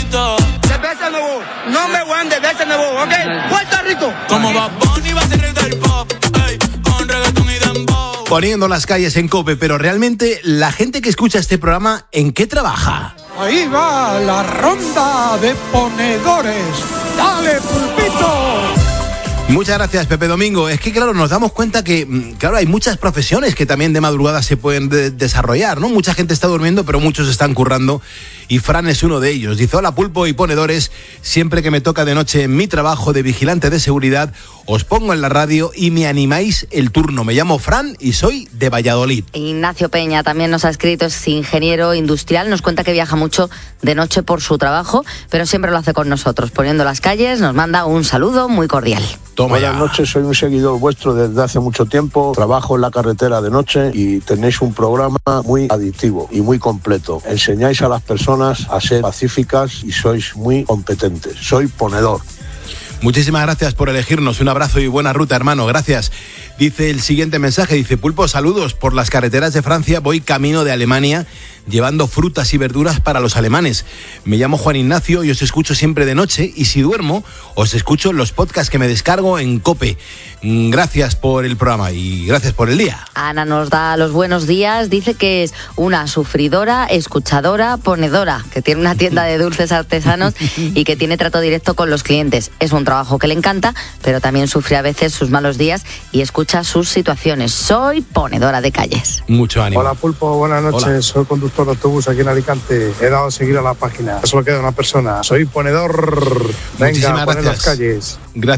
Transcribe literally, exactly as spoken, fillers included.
Rico. De veces me voy, no me voy, de veces me voy, ¿ok? Puerto Rico. Como Bad Bunny va a ser rey del pop, ey, con reggaetón y dembow. Poniendo las calles en COPE, pero realmente la gente que escucha este programa, ¿en qué trabaja? Ahí va la ronda de ponedores. ¡Dale, Pulpito! Muchas gracias, Pepe Domingo. Es que, claro, nos damos cuenta que, claro, hay muchas profesiones que también de madrugada se pueden de- desarrollar, ¿no? Mucha gente está durmiendo, pero muchos están currando. Y Fran es uno de ellos. Dice, hola, Pulpo y ponedores. Siempre que me toca de noche en mi trabajo de vigilante de seguridad, os pongo en la radio y me animáis el turno. Me llamo Fran y soy de Valladolid. Ignacio Peña también nos ha escrito, es ingeniero industrial, nos cuenta que viaja mucho de noche por su trabajo, pero siempre lo hace con nosotros, poniendo las calles, nos manda un saludo muy cordial. Toma Buenas ya. noches, soy un seguidor vuestro desde hace mucho tiempo, trabajo en la carretera de noche y tenéis un programa muy adictivo y muy completo. Enseñáis a las personas a ser pacíficas y sois muy competentes. Soy ponedor. Muchísimas gracias por elegirnos. Un abrazo y buena ruta, hermano. Gracias. Dice el siguiente mensaje, dice, Pulpo, saludos. Por las carreteras de Francia voy camino de Alemania llevando frutas y verduras para los alemanes. Me llamo Juan Ignacio y os escucho siempre de noche y si duermo os escucho en los podcasts que me descargo en COPE. Gracias por el programa y gracias por el día. Ana nos da los buenos días, dice que es una sufridora, escuchadora, ponedora, que tiene una tienda de dulces artesanos y que tiene trato directo con los clientes. Es un trabajo que le encanta, pero también sufre a veces sus malos días y escucha sus situaciones. Soy ponedora de calles. Mucho ánimo. Hola, Pulpo, buenas noches. Hola. Soy conductor de autobús aquí en Alicante. He dado a seguir a la página. Solo queda una persona. Soy ponedor. Venga, Muchísimas poner las gracias. calles. Gracias.